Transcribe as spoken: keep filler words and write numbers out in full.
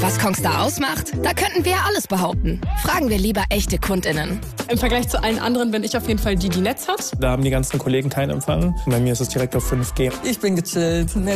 Was Kongstar ausmacht? Da könnten wir ja alles behaupten. Fragen wir lieber echte KundInnen. Im Vergleich zu allen anderen bin ich auf jeden Fall die, die Netz hat. Da haben die ganzen Kollegen keinen Empfang. Bei mir ist es direkt auf fünf G. Ich bin gechillt, nett.